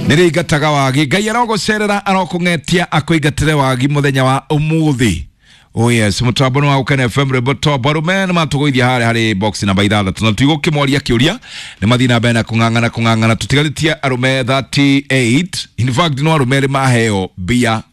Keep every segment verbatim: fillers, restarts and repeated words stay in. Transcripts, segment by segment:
Niri gataga wagi Ngai arogocerera arokungetia akuigatire wagi muthenya wa umuthi. Oh yes, mutambono wa Ukene F M Reboto Barumen matugoithia hare hare box namba ithathatũ na tugukimoria kiuria ni mathina bena kungangana kungangana tutigalitia arume thirty-eight. In fact no arume maheo bia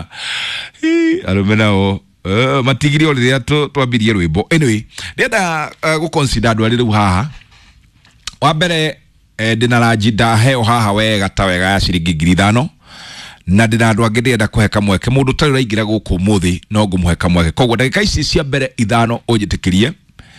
arume nao uh, matigiri ole tu twabirie rwimbo. Anyway, ndenda uh, go consider andu ari riu haha wa mbere eh, ndina raji ndaheo haha wega ta wega ya ciringi ngiri ithano na ndina andu angi ndenda kuheka mweke mundu tari raingira guku muthi no ngumuheka mweke koguo ndagika ici cia mbere ithano unjitikirie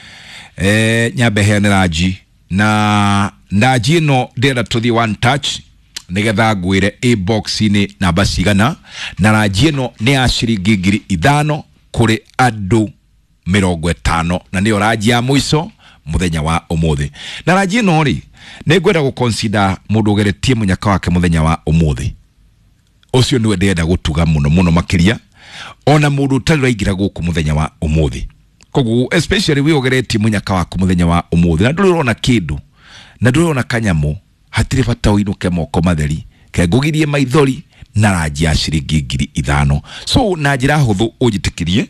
eh nyambe heane raji na ndaji no ndenda tuthi one touch nigetha ngwire a box ni namba cigana na raji no ni ya ciringi ngiri ithano kuri andu mirongo itano na niyo raji ya muico muthenya wa umuthi na raji no ri ne gwenda go consider mundu geretie munyaka wake muthenya wa umuthi ucio niwe ndenda gutuga muno muno makiria ona mundu tari raigira guku muthenya wa umuthi koguo especially we ogeretie munyaka wake muthenya wa umuthi na ndurona kindu na ndurona kanyamu hatire bata uinuke moko matheri ke ngugirie maithori na raji ya ciringi ngiri ithano so na njira huthu unjitikirie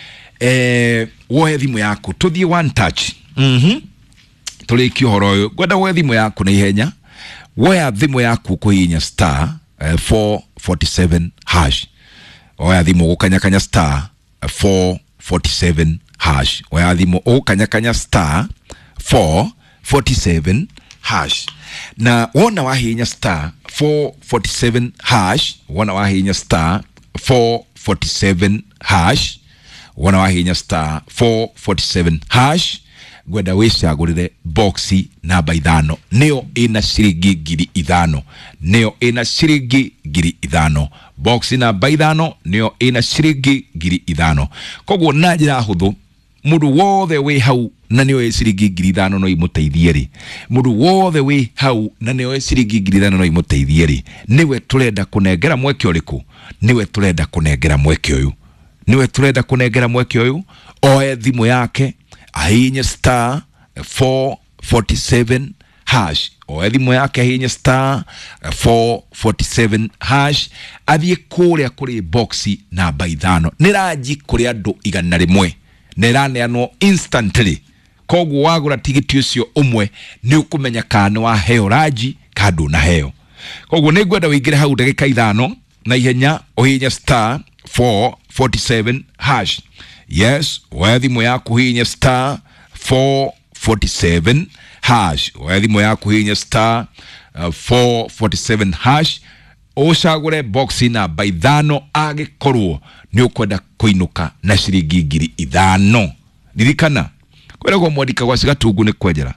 eh woe thimu yaku tuthie one touch mhm tuli kihoro uyu gwenda woe thimu yaku na ihenya woe thimu yaku kuhinya star uh, four forty-seven hash woe thimu gukanya kanya star uh, four forty-seven hash woe thimu ukanya kanya star four forty-seven hash na wona wahinya star four forty-seven hash wona wahinya star four forty-seven hash wona wahinya star four forty-seven hash gwenda wicagurire boxi namba ithano niyo ina ciringi ngiri ithano niyo ina ciringi ngiri ithano boxi namba ithano niyo ina ciringi ngiri ithano koguo na njira huthu mundu wothe wi hau na niyo ciringi ngiri ithano no imuteithie ri mundu wothe wi hau na niyo ciringi ngiri ithano no imuteithie ri niwe turenda kunengera mweke uriku niwe turenda kunengera mweke uyu niwe turenda kunengera mweke uyu oe thimu yake ahinye star four forty-seven hash oe thimu yake ahinye star four forty-seven hash athie kuria kuri boxi namba ithano niraji kuri andu igana rimwe niraneanwo instantly koguo wagura tigiti ucio umwe ni ukumenya kana wa heo raji kadu na heo koguo ni gwenda wingire hau ndagika ithano na ihenya ohinya star four forty-seven hash yes wathimu yaku hinya star four forty-seven hash wathimu yaku hinya star uh, four forty-seven hash ucagure boxi na baithano agikorwo ni ukwenda kuinuka na ciringi ngiri ithano ririkana kwenda go mwandika gwa cigatungu ni kwenjera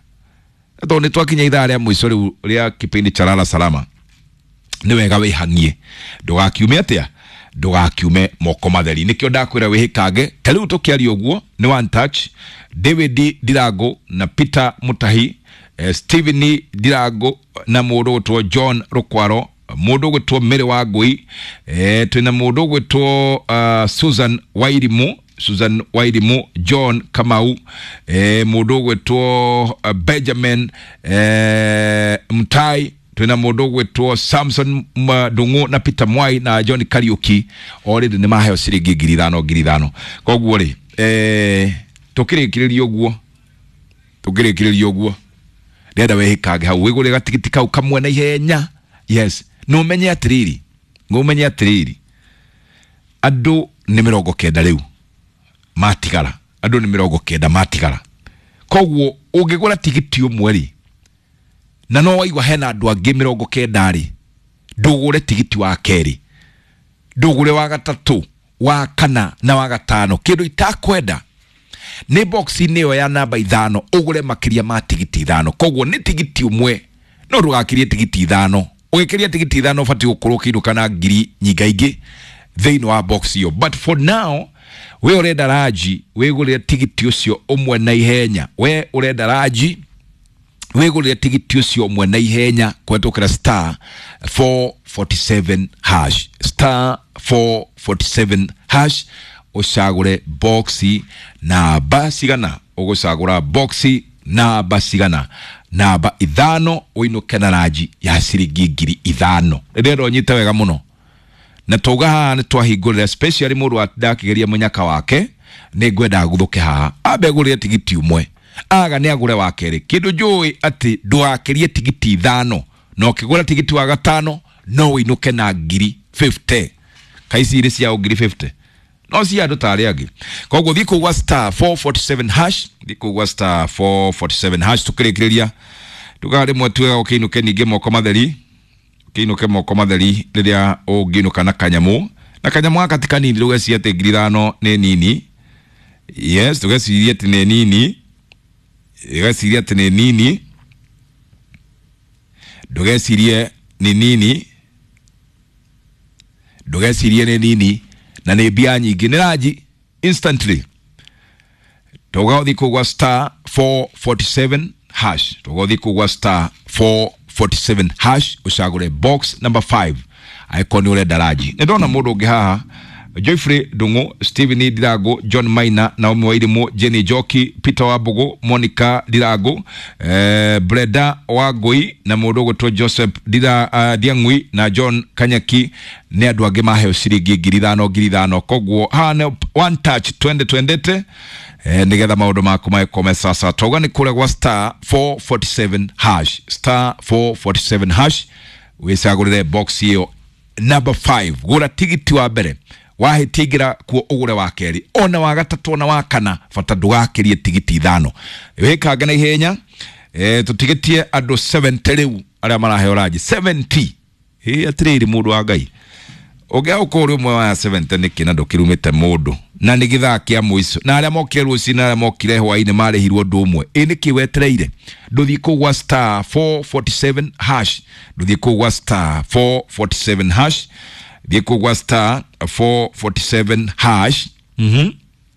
to ni twakinya ithaa ria mwico riu ria kipindi cha Lala Salama ni wega wihangie ndugakiume atia ndugakiume moko matheri nikio ndakwira wihikange tariu tukiaria uguo ni one touch David Dirago na Peter Mutahi eh, Steven Dirago na mundu gwitwo John Rukwaro mundu gwitwo Mary Wangui eh twina mundu gwitwo uh, Susan Wairimu Susan Wairimu John Kamau eh mundu gwitwo uh, Benjamin eh Mtai twina mundu gwitwo Samson Madungu na Peter Mwai na John Kariuki already ni maheo ciringi ngiri ithano ngiri ithano koguo ri eh tukirikiriria uguo tukirikiriria uguo ndenda wehikange hau wigure gatigiti kau kamwe na ihenya yes no menye atiriri ngo menye atiriri andu ni mirongo kenda riu matigara andu ni mirongo kenda matigara koguo ungigura tigiti umwe ri na no waigwa hena andu angi mirongo kenda ri ndugure tigiti wa keri ndugure wa gatatu wa kana na wa gatano kindu itakwenda ni boxi niyo ya namba ithano ugure makiria ma tigiti ithano koguo ni tigiti umwe no rugakirie tigiti ithano ugikiria tigiti ithano fati gukorwo kindu kana ngiri nyinga ingi theino wa box yo but for now we urenda raji we gure tigiti ucio umwe na ihenya we urenda raji we gure tigiti ucio umwe na ihenya kwetokera star four forty-seven hash star four forty-seven hash ucagure boxi na basigana ugucagura boxi na basigana namba ithano uinuke na raji ya ciringi ngiri ithano rero nyite wega muno na toga ni twahingurira especially mundu atakigeria munyaka wake ni ngwenda guthuke haha abe gurire tigiti umwe aga ni agure wa keri kindu njui ati ndwakirie tigiti ithano no kigura tigiti wa gatano no uinuke na ngiri fifty kaisi iri cia ngiri fifty no si andu tari agi koguo thiko wa star four forty-seven hash thiko wa star four forty-seven hash tukirikiria tugari mwetwe ukiinuke ninge moko matheri ukiinuke moko matheri riria unginuka na kanyamu na kanyamu akatika nini rugeci ate ngiri ithano ni nini yes tugeciria ati ni nini tugeciria ati ni nini ndugecirie ni nini ndugecirie ni nini na ni bia nyingi ni raji instantly togothi kugwa star four forty-seven hash togothi kugwa star four forty-seven hash ushagure box number five icon ule daraji ndona mundu ungi haha Joyfrey Dungu, Steven Dirago, John Maina, Naomi Wairimu, Jenny Joki, Peter Wabugo, Monica Dirago, eh, Breda Wagoi, na Modogo to Joseph Dira uh, Diangui, na John Kanyaki, ne andu angi mahe ciringi ngiri ithano ngiri ithano koguo hane one touch twende twendete eh, nigetha maundu maku maikome sasa toga ni kule gwa star four forty-seven hash star four forty-seven hash wisagurire box hiyo number five gura tigiti wa mbere wahitigira kuo ugure wa keri ona wa gatatu ona wa kana fata ndugakirie tigiti ithano wikanga na ihenya eh tutigitie andu seventy riu aria maraheo raji seventy hi atiriri mundu wa ngai ogea ukuri umwe wa seventy ni kina ndukirumite mundu na ni githakia muico na aria mokire ruci na aria mokire hwaini marehirwo ndu umwe ini kiwetereire nduthi kugwa star four forty-seven hash nduthi kugwa star four forty-seven hash nduthi kugwa star four forty-seven hash mhm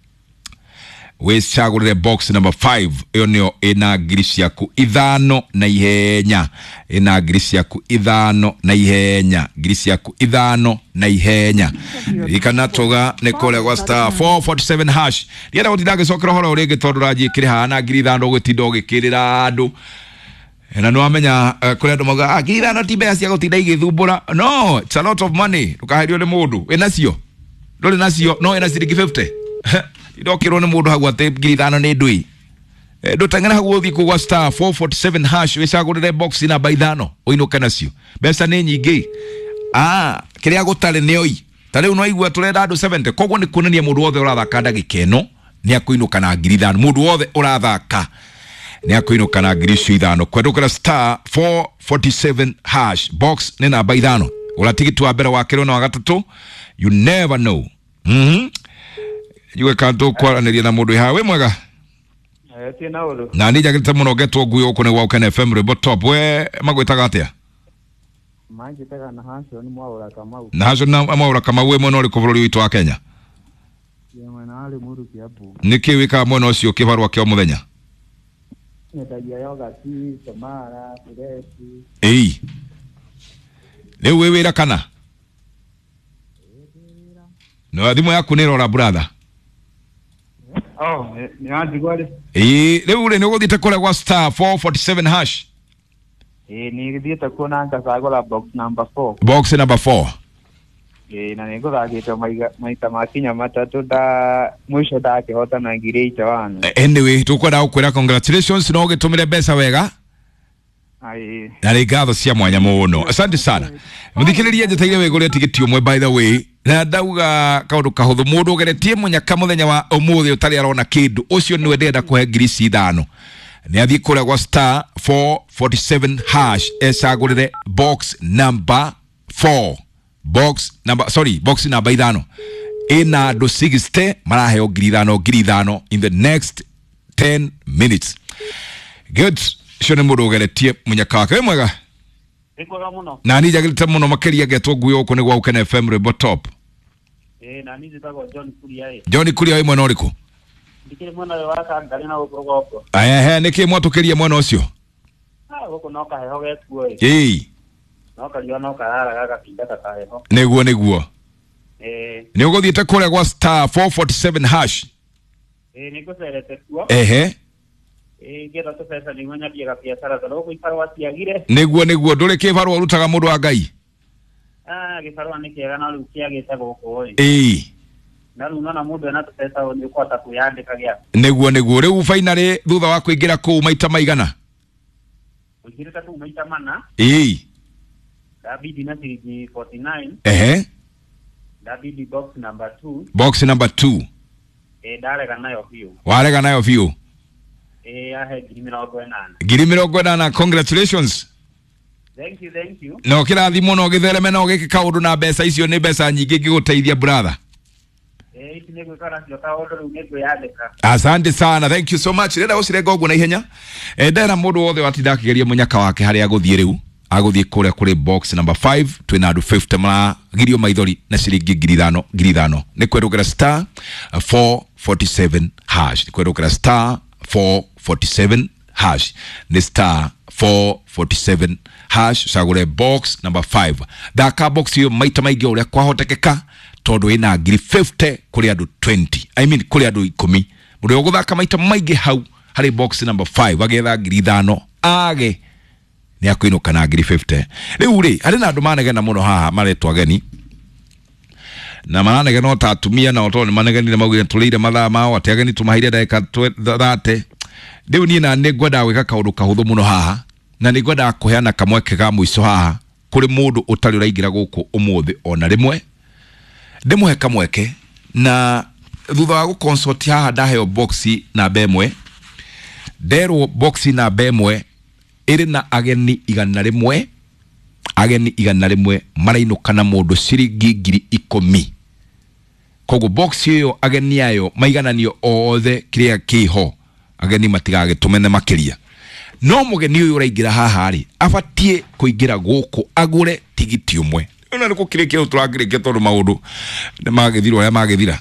we chagurire box number five iyo niyo ina ngiri yaku ithano na ihenya ina ngiri yaku ithano na ihenya ngiri yaku ithano na ihenya ikana toga ne kole gwa star four forty-seven hash rienda gutindage sokero horo rege tondu raji kire hana ngiri ithano gutindo gikirira andu na no amenya kule andu moga ah ngiri ithano tibe cia gutinda igithumbura no it's a lot of money tukaherio ni mundu enacio ndole nacio no ena ciringi fifty idokiro ni mundu hagwa te ngiri ithano ni ndui e, ndutangana hagwa uthi kugwa star four forty-seven hash wicagurire box na baithano uinuka nacio mbeca ni nyingi ah kiria gutare ni oi tare uno igwa turenda andu seventy koguo ni kunenia mundu wothe urathaka ndagika ino ni akuinuka na ngiri ithano mundu wothe urathaka ni akuinuka na ngiri ithano kwendukira star four forty-seven hash box ni na baithano ula tigiti wa mbere wa kiro na wa gatatu you never know mhm Yue kanto kwa neria na mundu hawe mwega eh tina ulu na nija gita muno getwo guyo kune wa ukene F M Rebo Top we magwitaga atia manje tega na hasho ni mwaura Kamau na hasho na mwaura Kamau we mwana uri kuvururi witu wa Kenya ye mwana ali muru kiapu niki wika mwana ucio kibarwa kio muthenya netagia yoga ti Somara Kuresi ei leo wewe ira kana no thimu yaku ni rora brother oh ni andi gwale eh leo ule ni uguthite kule gwa star four forty-seven hash eh ni githiete kuona anga sagora box number four box number four eh na nego thagite maiga maita makinya matatu da mwisho da kihota na ngiri ithano anyway tukwenda gukwira congratulations no gitumire mbeca wega ai na rigatho cia mwanya muno asante sana muthikiririe njeteire wegure tigiti umwe by the way na ndauga kaundu kahuthu mundu ugeretie munyaka muthenya wa umuthi utari arona kindu ucio niwe ndenda kuhe ngiri ithano ni athii kure gwa star four forty-seven hash ecagurire box number four box number sorry box number ithano ina andu sixty maraheo ngiri ithano ngiri ithano in the next ten minutes good shone mundu ugeretie munyaka wake mwega ikoga muno na nija gilita muno makeria getwo guyo kune gwa ukene F M Rebo Top eh na niji tago John Kuria eh John Kuria we mwana uriku ndikire mwana wa ka ngari na ugogo aya he niki mwatukiria mwana ucio ah goko no ka heho getwo eh eh no ka liona ka rara gaga kindaka ka heho neguo neguo eh ni uguthiite kure gwa star four forty-seven hash eh niko serete kuo ehe eh gera to pesa ni ngonya biega biashara to ko ifarwa siagire niguo niguo nduri kibarwa urutaga mundu wa Ngai ah gifarwa ni kiega na ru kiagite goko oi eh na ru na mundu na to pesa ni kwata kuyandika gya niguo niguo riu finally thutha wa kuingira ku maita maigana kuingira ku maita mana eh David na sirigi forty-nine ehe David box number two box number two eh darega nayo fiu warega nayo fiu eh ahe giri mirongo inana giri mirongo inana congratulations thank you thank you no kirathi muno githereme no giki kaundu na mbeca icio ni mbeca nyingi ngiguteithia brother eh iti nego kana cio kaundu ru nego yandika asante sana thank you so much renda ucirenga uguo na ihenya eh ndera mundu wothe watindakigeria munyaka wake hari aguthie riu aguthie kuria kuri box number five twina andu fifty mara girio maithori na ciringi ngiri ithano ngiri ithano ni kwirukira star four forty-seven hash ni kwirukira star four forty-seven hash ni star four forty-seven hash sagure box number five daka box hiyo maita maigi uria kwahotekeka tondu ina ngiri fifty kuri andu twenty I mean kuri andu ikumi mundu uguthaka maita maigi hau hari box number five agetha ngiri ithano age ni akuinuka na ngiri fifty riu ri ari na andu manegena muno haha maretwa ageni na manege no tatumia na oto ni manegeni na maugire tulire mathaa mao ati ageni tumahire ndagika thirty riu ni na ni ngwenda gwika kaundu kahuthu muno haha na ni ngwenda kuheana kamweke ga muico haha kuri mundu utari uraingira guku umuthi ona rimwe ndimuhe kamweke na thutha wa gukonsult haha ndaheo boxi na bemwe ndero boxi na bemwe iri na ageni igana rimwe ageni igana rimwe marainuka na mundu ciringi ngiri ikumi koguo box hiyo ageni ayo maigananio othe kiria kiho ageni matigage tumene makiria no mugeni uyu uraingira haha ri abatie kuingira guku agure tigiti umwe ona niko kirekia uturagirekia tondu maundu ne magethirwo ya magethira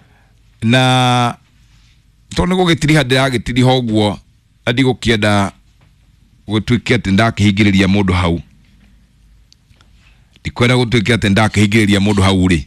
na tondu gugitiri hande agitiri hoguo andi gukienda gutwike ati ndakihingiriria mundu hau ndikwenda gutwike ati ndakihingiriria mundu hau ri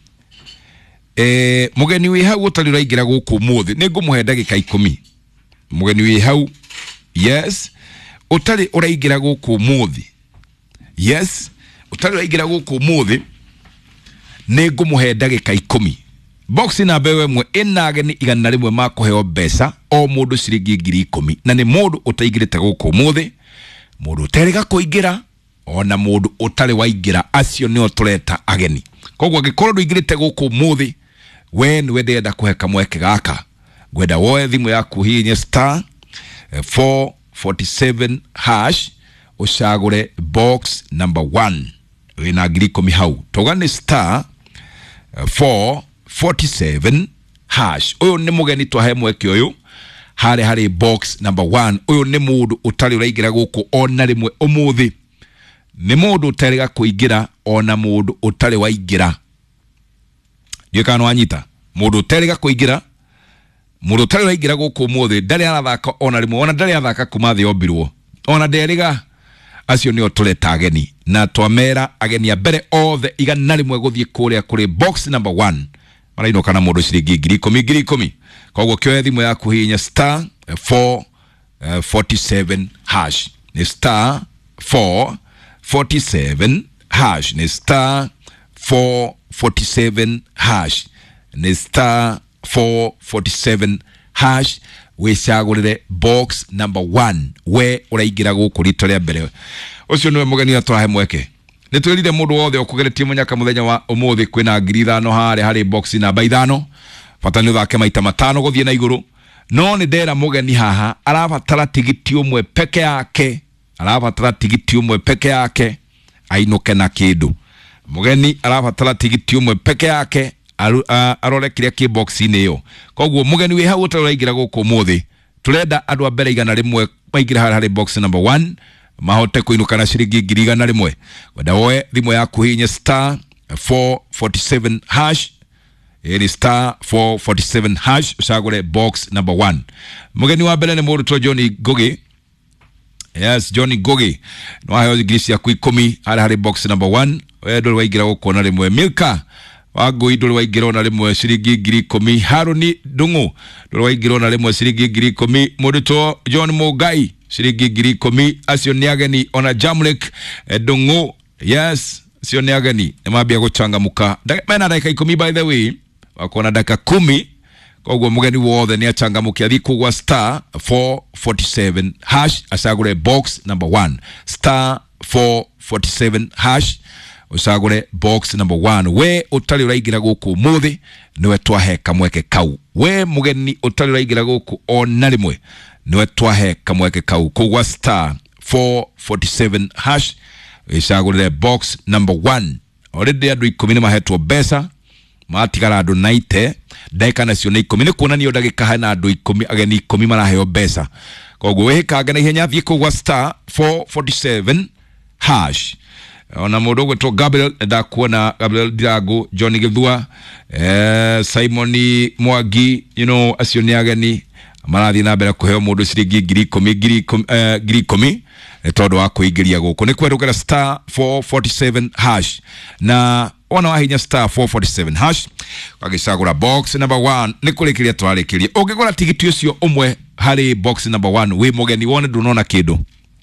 eh mugeni wi hau utari uraingira guku muthi ningumuhe ndagika ikumi mugeni wi hau yes utari uraingira guku muthi yes utari uraingira guku muthi ningumuhe ndagika ikumi box na bewe mwe ina ageni igana rimwe makuheo mbeca o mundu ciringi ngiri ikumi na ni mundu utaingirite guku muthi mundu uterega kuingira ona mundu utari waingira acio nio tureta ageni koguo gikorwo nduingirite guku muthi we ni wendenda kuheka mweke gaka gwenda woe thimu yaku hinya star four forty-seven hash ushagure box number one wina ngiri ikumi hau togani star four forty-seven hash uyu ni mugeni twahe mweke uyu hare hare box number one uyu ni mundu utari uraingira guku ona rimwe umuthi ni mundu uterega kuingira ona mundu utari waingira yekano anyita mundu uterega kuingira mundu utari waingira guku umuthi ndari arathaka ona rimwe ona ndari arathaka kuma thi ombirwo ona nderiga acio nio tureta ageni na twamera ageni a mbere othe igana rimwe guthie kuria kuri box number one maraino kana mundu ciringi ngiri ikumi ngiri ikumi koguo kioe thimu yaku hinya star four forty-seven hash ni star four forty-seven hash ni star four forty-seven hash ni star four forty-seven hash wicagurire box number one we uraingira guku rito ria mbere ucio niwe mugeni atwahe mweke nitwirire mundu wothe ukugeretie munyaka muthenya wa umuthi kwina ngiri ithano hare hari box namba ithano fatani thake maita matano guthie na iguru no ni ndera mugeni haha arabatara tigiti umwe peke yake arabatara tigiti umwe peke yake ainuke na kindu mugeni arabatara tigiti umwe peke yake arore kiria ki box ine yo koguo mugeni wi hau utaraingira guku muthi turenda andu a mbere igana rimwe maingira hari box number one mahote kuinuka na ciringi ngiri igana rimwe wenda woe thimu yaku hinya star four forty-seven hash eri star four forty-seven hash usagure box number one mugeni wa mbere ni mundu to Johnny Gogi yes Johnny Gogi no hayo ngiri cia ku ikumi hari hari box number one we ndo waingira guku na rimwe Milka Wangui nduri waingirona rimwe ciringi ngiri ikumi. Haruni Ndungu nduri waingirona rimwe ciringi ngiri ikumi. Muruto John Mugai ciringi ngiri ikumi. Acio ni ageni. Ona Jamlek Ndungu, yes, acio ni ageni nimambia guchangamuka mena dakika ikumi. By the way wakona dakika kumi, koguo mugeni wothe ni achangamukia thi kugwa star four forty-seven hash asagure box number one, star four forty-seven hash usagure box number one. We utali uraigira guku muthi niwe twahe kamweke kau. We mugeni utali uraigira guku ona rimwe niwe twahe kamweke kau. Kugwa star four forty-seven hash usagure box number one. Already adu ikumi ni mahetwo besa matigara andu ninety daika nacio ni ikumi ni kuonania ndagika hena andu ikumi ageni ikumi maraheo besa. Koguo wihikanga na ihenya thie kugwa star four forty-seven hash. Ona mundu gwetwo Gabriel ndakuona Gabriel Dirago, John Githua, eh Simon Mwangi, you know, acio ni ageni marathi na mbere kuheo mundu ciringi ngiri ikumi ngiri ikumi tondu wa kuingiria guku ni kwerugera star four forty-seven hash na ona wahinya star four forty-seven hash kagicagura box number one ni kurikiria twarikiria. Ungigura tigiti ucio umwe hari box number one we mugeni wone ndunona kindu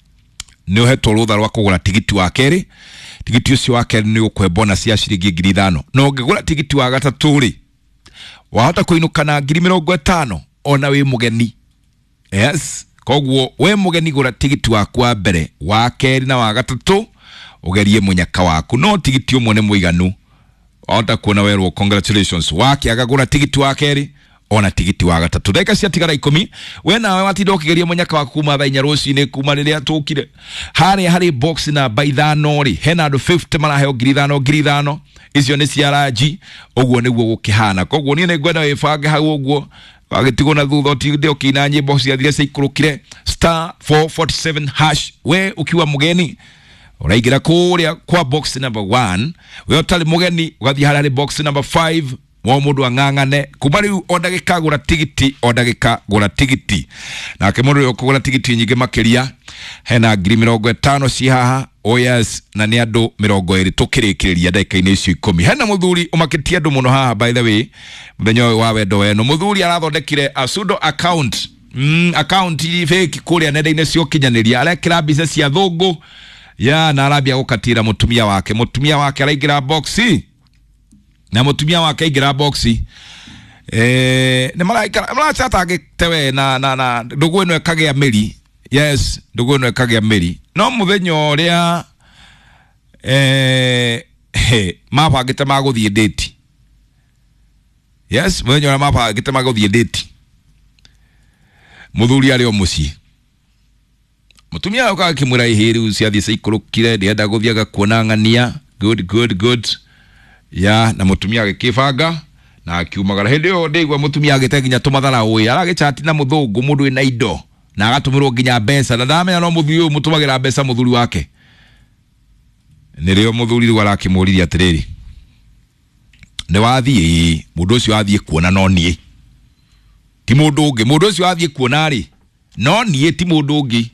ni uhetwo rutha rwa kugura tigiti wa keri. Tigiti ucio wa keri ni ukwe bonus ya ciringi ngiri ithano. No ungigura tigiti wa gatatu ri wahota kuinukana ngiri mirongo itano ona we mugeni. Yes, koguo we mugeni gura tigiti waku wa mbere wa keri na wa gatatu ugerie munyaka waku. No tigiti umwe ni muiganu wahota kuona werwo congratulations. Wake agagura tigiti wa keri ona tigiti wa gatatu. Dakika cia tigara ikumi we nawe watinda ukigeria munyaka waku kuma thaa inya rucini kuma riria tukire hari hari box na baithano ri hena andu fifty maraheo ngiri ithano ngiri ithano. Icio ni cia raji uguo niguo gukihana. Koguo ni ngwenda wibange hau uguo wagitigo na thutha otinde okina nyimbo cia thire cia ikurukire star four forty-seven hash. We ukiwa mugeni uraigira kuria kwa box number one. We otali mugeni ugathi hari box number five. Mwa mundu angangane kumari odagika gura tigiti odagika gura tigiti na kemundu yokugura tigiti nyingi makiria hena ngiri mirongo itano ci haha. Oh yes, na ni andu mirongo iri tukirikiria dakika-ini icio ikumi. Hena muthuri umakitia andu muno haha. By the way muthenya wa wendo weno muthuri arathondekire a pseudo account mm, account fake kuria nenda-ini cio kinyaniria arekira mbica cia thungu ya na arambia gukatira mutumia wake. Mutumia wake araigira boxi na mutumia wake aigira boxi eh ne malaika malachata agitewe na na na ndugu eno ekagea meri. Yes, ndugu eno ekagea meri. No muthenya uria eh he mapa agite maguthie date. Yes, muthenya uria mapa agite maguthie date muthuri ari o muci mutumia wake akimura ihiru cia thie ikurukire ndienda guthiaga kuona ngania. Good good good ya na mutumia agikibanga na akiumagara hindi yo ndigwa mutumia agiteginya tumathara uyi aragichat na muthungu mundu ina indo na agatumirwo ginya mbeca na ndamenya no muthuri uyu mutumagira mbeca muthuri wake. Nirio muthuri rwa rakimuriria atiriri ne wathie mundu ucio athie kuona no nie ti mundu ungi. Mundu ucio athie kuona ri no nie ti mundu ungi.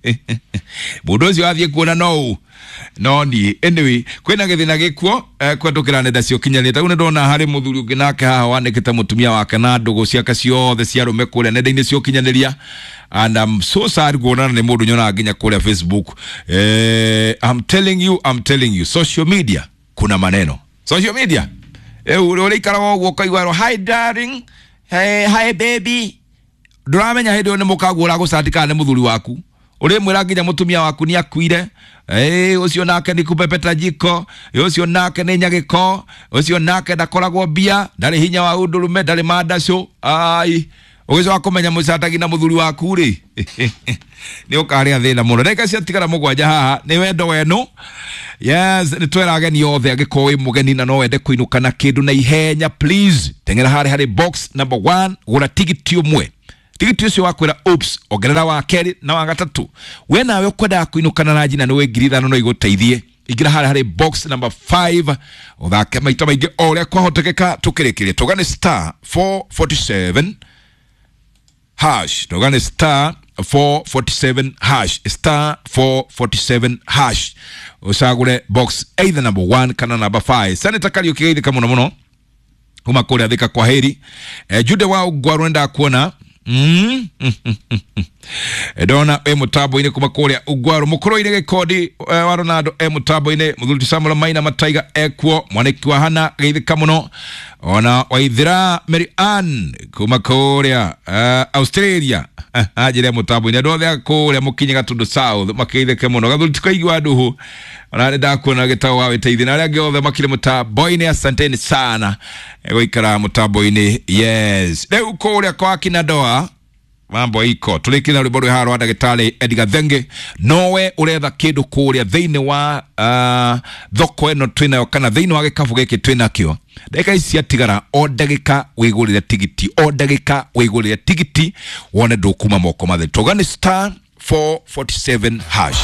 Mundu ucio athie kuona no no ni. Anyway kwina githina gikuo eh, kwendukira nenda cio kinyania tagu ndona hari muthuri ungi nake haha wandikite mutumia wake na ndugu ciake ciothe cia rume kuria nenda-ini cio kinyaniria. And I'm so sorry kuona ni mundu nyona nginya kuria Facebook. eh, I'm telling you I'm telling you social media kuna maneno. Social media eh ule ikara wo kaigwaro hi darling, hey hi baby ndramenya hindi one mukagura gucatika ne muthuri waku uri mwira nginya mutumia waku ni akuire. Eh ucio nake ni kupepeta jiko, ucio nake ni nyagiko, ucio nake ndakoragwo bia ndari hinya wa undurume ndari mandaco. Ai ugizo akomenya mucatagi na muthuri waku ri ni ukaria thina muno. Ndeka cia tigara mugwanja haha ni wendo wenu. Yes, ni twera ageni othe agikowi mugeni na no wende kuinukana kindu na ihenya please tengera hari hari box number one gura tigiti umwe. Tigiti ucio wakwira oops ogerera wa keri na wa gatatu. We nawe ukwenda kuinukana na jina niwe ngiri ithano no iguteithie igira hari hari box number five uthake maita maingi oria kwahotekeka tukirikirie tugane star four forty-seven hash. Tugane star four forty-seven hash star four forty-seven hash usagure box either number one kana number five. Sanita kali ukigeithika muno muno kuma kule Thika kwa heri. E, Jude wa Ugwarwenda kuona Mm. Edona e mutabo ine kuma kule Ugwaru mukoro ine gekodi e, wa Ronaldo e mutabo ine Muthuti Samuel Maina Mataiga ekwo mwaniki wa hana geithika muno ona waithira Mary Ann kuma kule uh, Australia ajire mutabo ine ndothe kule mukinye Gatundu South makeithike muno Gathuti kaigwa nduhu ona ndakuona gitawa wawe teithi na arĩa othe makire mutabo ine asanteni sana goikara mutabo ine yes leo kule kwa kina Doa mambo iko tulikina riboro haro ndagitari Edgar Thenge nowe uretha kindu kuria thiini wa uh, thoko eno twina kana thiini wa gikabu giki twina kio ndagika ici atigara o ndagika wigurire tigiti o ndagika wigurire tigiti wone ndukuma moko mathe togani star four forty-seven hash